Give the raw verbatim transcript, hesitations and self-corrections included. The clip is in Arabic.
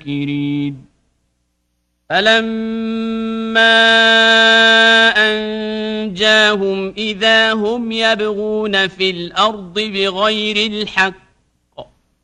شاكرين فلما أنجاهم إذا هم يبغون في الأرض بغير الحق